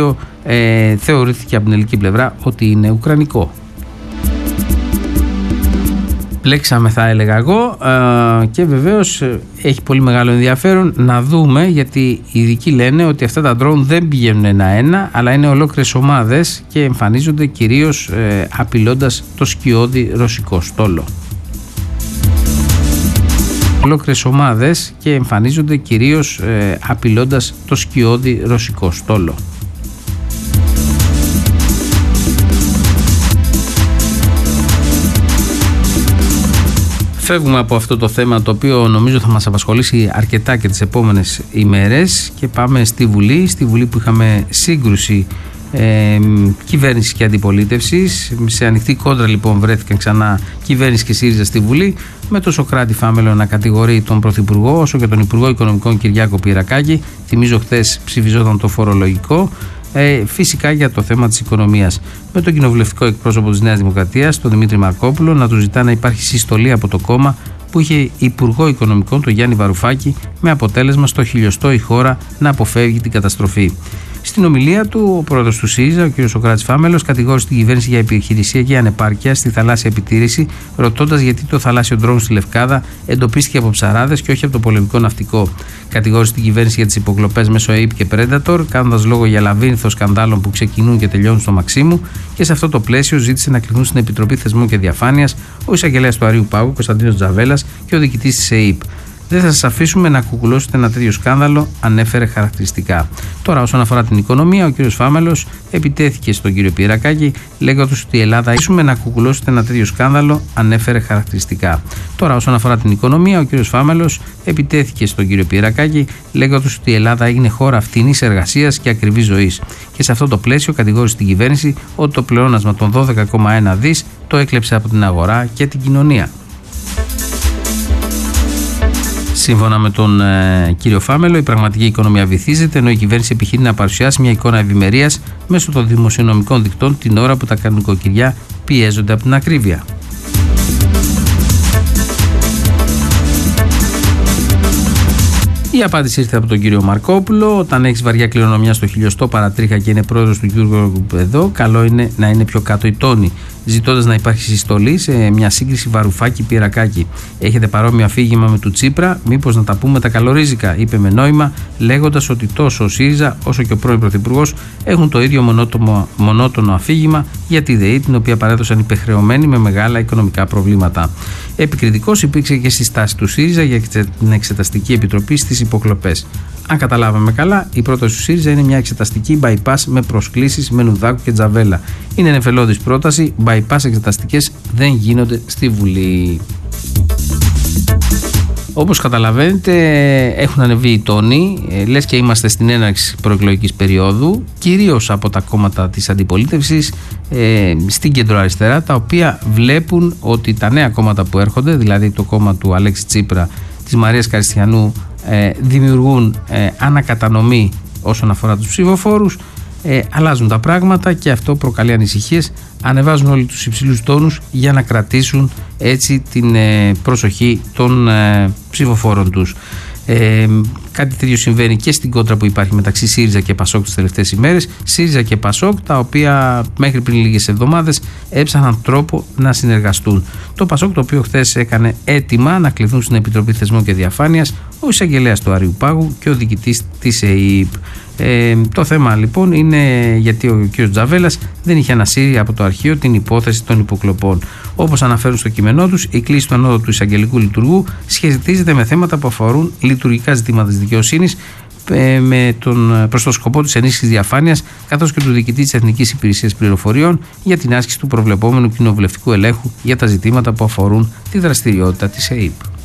οποίο θεωρήθηκε από την ελληνική πλευρά ότι είναι ουκρανικό. Μπλέξαμε, θα έλεγα εγώ, και βεβαίως έχει πολύ μεγάλο ενδιαφέρον να δούμε, γιατί οι ειδικοί λένε ότι αυτά τα ντρόουν δεν πηγαίνουν ένα-ένα, αλλά είναι ολόκληρες ομάδες και εμφανίζονται κυρίως απειλώντας το σκιώδη ρωσικό στόλο. Ολόκληρες ομάδες και εμφανίζονται κυρίως απειλώντας το σκιώδη ρωσικό στόλο. Φεύγουμε από αυτό το θέμα, το οποίο νομίζω θα μας απασχολήσει αρκετά και τις επόμενες ημέρες, και πάμε στη Βουλή που είχαμε σύγκρουση κυβέρνησης και αντιπολίτευσης. Σε ανοιχτή κόντρα λοιπόν βρέθηκαν ξανά κυβέρνηση και ΣΥΡΙΖΑ στη Βουλή, με τον Σωκράτη Φάμελο να κατηγορεί τον Πρωθυπουργό όσο και τον Υπουργό Οικονομικών Κυριάκο Πυρακάκη. Θυμίζω, χθες ψηφιζόταν το φορολογικό. Φυσικά για το θέμα της οικονομίας, με τον κοινοβουλευτικό εκπρόσωπο της Νέας Δημοκρατίας, τον Δημήτρη Μαρκόπουλο, να του ζητά να υπάρχει συστολή από το κόμμα που είχε Υπουργό Οικονομικών, τον Γιάννη Βαρουφάκη, με αποτέλεσμα στο χιλιοστό η χώρα να αποφεύγει την καταστροφή. Στην ομιλία του, ο πρόεδρος του ΣΥΡΙΖΑ, ο κ. Σωκράτης Φάμελος, κατηγόρησε την κυβέρνηση για επιχειρησιακή ανεπάρκεια στη θαλάσσια επιτήρηση, ρωτώντας γιατί το θαλάσσιο ντρόουν στη Λευκάδα εντοπίστηκε από ψαράδες και όχι από το πολεμικό ναυτικό. Κατηγόρησε την κυβέρνηση για τις υποκλοπές μέσω ΑΕΠ και Predator, κάνοντας λόγο για λαβύρινθο σκανδάλων που ξεκινούν και τελειώνουν στο Μαξίμου, και σε αυτό το πλαίσιο ζήτησε να κληθούν στην Επιτροπή Θεσμών και Διαφάνειας ο εισαγγελέας του Αρείου Πάγου, Κωνσταντίνος Τζαβέλας, και ο διοικητής της ΑΕΠ. Δεν θα σας αφήσουμε να κουκουλώσετε ένα τέτοιο σκάνδαλο, ανέφερε χαρακτηριστικά. Τώρα, όσον αφορά την οικονομία, ο κ. Φάμελος επιτέθηκε στον κ. Πυρακάκη, λέγοντας ότι η Ελλάδα ίσουμε να κουκουλώσετε ένα τέτοιο σκάνδαλο, ανέφερε χαρακτηριστικά. Τώρα, όσον αφορά την οικονομία, ο κ. Φάμελος επιτέθηκε στον κ. Πυρακάκη, λέγοντας ότι η Ελλάδα έγινε χώρα φτηνής εργασίας και ακριβής ζωής. Και σε αυτό το πλαίσιο κατηγόρησε την κυβέρνηση ότι το πλεόνασμα των 12,1 δις το έκλεψε από την αγορά και την κοινωνία. Σύμφωνα με τον κύριο Φάμελο, η πραγματική οικονομία βυθίζεται, ενώ η κυβέρνηση επιχειρεί να παρουσιάσει μια εικόνα ευημερίας μέσω των δημοσιονομικών δικτών την ώρα που τα νοικοκυριά πιέζονται από την ακρίβεια. Η απάντηση ήρθε από τον κύριο Μαρκόπουλο. Όταν έχεις βαριά κληρονομιά στο χιλιοστό παρατρίχα και είναι πρόεδρος του Eurogroup εδώ, καλό είναι να είναι πιο κάτω η τόνη, ζητώντας να υπάρχει συστολή σε μια σύγκριση Βαρουφάκη-Πυρακάκη. Έχετε παρόμοιο αφήγημα με του Τσίπρα, μήπως να τα πούμε τα καλορίζικα, είπε με νόημα, λέγοντας ότι τόσο ο ΣΥΡΙΖΑ όσο και ο πρώην Πρωθυπουργός έχουν το ίδιο μονότονο αφήγημα για τη ΔΕΗ, την οποία παρέδωσαν υπεχρεωμένοι με μεγάλα οικονομικά προβλήματα. Επικριτικός υπήρξε και στη στάση του ΣΥΡΙΖΑ για την Εξεταστική Επιτροπή στις υποκλοπές. Αν καταλάβαμε καλά, η πρόταση του ΣΥΡΙΖΑ είναι μια εξεταστική bypass με προσκλήσεις Μενουδάκου και Τζαβέλα. Είναι νεφελώδης πρόταση, bypass εξεταστικές δεν γίνονται στη Βουλή. Όπως καταλαβαίνετε, έχουν ανεβεί οι τόνοι, λες και είμαστε στην έναρξη προεκλογικής περίοδου, κυρίως από τα κόμματα της αντιπολίτευσης στην κεντροαριστερά, τα οποία βλέπουν ότι τα νέα κόμματα που έρχονται, δηλαδή το κόμμα του Αλέξη Τσίπρα, της Μαρίας Καριστιανού, δημιουργούν ανακατανομή όσον αφορά τους ψηφοφόρους, αλλάζουν τα πράγματα και αυτό προκαλεί ανησυχίες, ανεβάζουν όλοι τους υψηλούς τόνους για να κρατήσουν έτσι την προσοχή των ψηφοφόρων τους. Κάτι τέτοιο συμβαίνει και στην κόντρα που υπάρχει μεταξύ ΣΥΡΙΖΑ και ΠΑΣΟΚ τις τελευταίες ημέρες. ΣΥΡΙΖΑ και ΠΑΣΟΚ, τα οποία μέχρι πριν λίγες εβδομάδες έψαχναν τρόπο να συνεργαστούν. Το ΠΑΣΟΚ, το οποίο χθες έκανε έτοιμα να κληθούν στην Επιτροπή Θεσμών και Διαφάνειας ο εισαγγελέας του Αρείου Πάγου και ο διοικητής της ΑΕΠ. Το θέμα λοιπόν είναι γιατί ο κ. Τζαβέλας δεν είχε ανασύρει από το αρχείο την υπόθεση των υποκλοπών. Όπως αναφέρουν στο κείμενό τους, η κλίση του ανώτατου του εισαγγελικού λειτουργού σχετίζεται με θέματα που αφορούν λειτουργικά ζητήματα της δικαιοσύνης προς το σκοπό της ενίσχυσης διαφάνειας, καθώς και του διοικητή της Εθνικής Υπηρεσίας Πληροφοριών για την άσκηση του προβλεπόμενου κοινοβουλευτικού ελέγχου για τα ζητήματα που αφορούν τη δραστηριότητα της ΑΕΠ.